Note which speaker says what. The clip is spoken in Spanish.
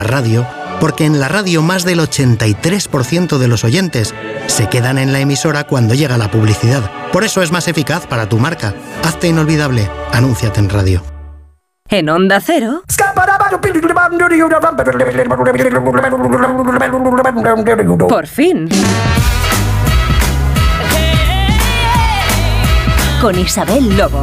Speaker 1: radio, porque en la radio más del 83% de los oyentes se quedan en la emisora cuando llega la publicidad. Por eso es más eficaz para tu marca. Hazte inolvidable. Anúnciate en radio.
Speaker 2: En Onda Cero. Por fin. Con Isabel Lobo.